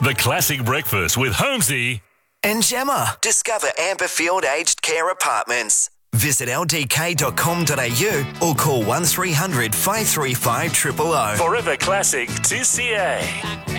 The Classic Breakfast with Holmesy and Gemma. Discover Amberfield Aged Care Apartments. Visit ldk.com.au or call 1300 535 000. Forever Classic 2CA.